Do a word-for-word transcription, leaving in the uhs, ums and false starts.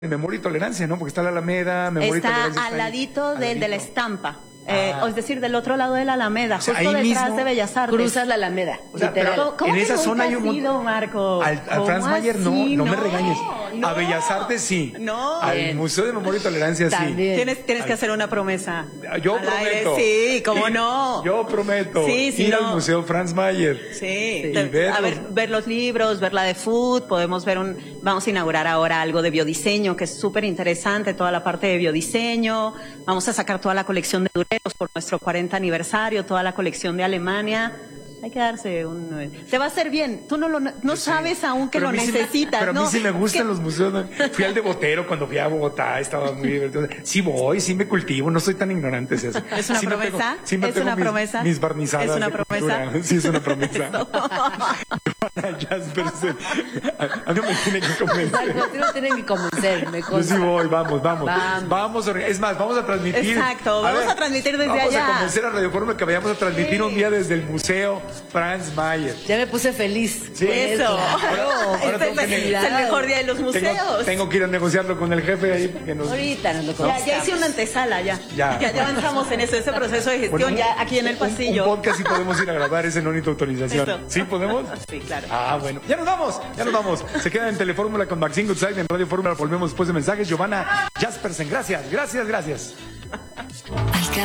Memoria y Tolerancia, ¿no? Porque está la Alameda, Memoria está y Tolerancia. Al ladito del de la estampa. Eh, Ah. Es decir, del otro lado de la Alameda, O sea, justo ahí detrás mismo de Bellas Artes. Cruzas la Alameda. O sea, literal. pero ¿Cómo, cómo en que esa nunca zona hay has un montón- ido, Marco? Al, al ¿Cómo Franz Mayer no, así? no, me No, regañes. no. A Bellas Artes sí. No. Al Bien. Museo de Memoria y Tolerancia sí. También. Tienes, tienes que hacer una promesa. Yo al aire. prometo. Sí, cómo Y- no. Yo prometo Sí, sí, ir no. al Museo Franz Mayer. Sí, Y te- ver a los- ver, ver los libros, ver la de food, podemos ver un, vamos a inaugurar ahora algo de biodiseño que es súper interesante, toda la parte de biodiseño, vamos a sacar toda la colección de dureros por nuestro cuarenta aniversario, toda la colección de Alemania. Hay que darse un... Te va a hacer bien. Tú no lo no sabes aún que Pero lo a mí sí me- necesitas, pero a mí ¿no? sí me gustan Que- los museos. ¿no? Fui al de Botero cuando fui a Bogotá, estaba muy divertido. Sí voy, sí me cultivo, no soy tan ignorante. ¿Es, eso. ¿Es una Sí me promesa? pego- sí me ¿Es pego una mis, promesa? Mis barnizadas. ¿Es una de promesa? cultura. Sí, es una promesa. Jaspersen. A mí me tiene que convencer. Exacto, tú no tienes que convencerme. Yo sí voy, vamos, vamos. Vamos. Vamos a, es más, vamos a transmitir. Exacto, vamos a transmitir desde vamos allá. a convencer a Radio Fórmula que vayamos a transmitir Sí. un día desde el Museo Franz Mayer. Ya me puse feliz. Sí. Eso. Claro. ahora Este tengo que es, negar. es el mejor día de los museos. Tengo, tengo que ir a negociarlo con el jefe ahí. Que nos... Ahorita nos lo Ya, conversamos. ya hice una antesala, ya. Ya. Ya, ya avanzamos en eso, ese proceso de gestión, Bueno, ya aquí en el un- pasillo. Un podcast sí podemos ir a grabar, ese no necesita autorización. Eso. ¿Sí podemos? Sí, claro. Ah, bueno. Ya nos vamos, ya nos vamos. Se quedan en Telefórmula con Maxine Goodside, en Radio Fórmula. Volvemos después de mensajes. Giovanna Jaspersen, gracias, gracias, gracias.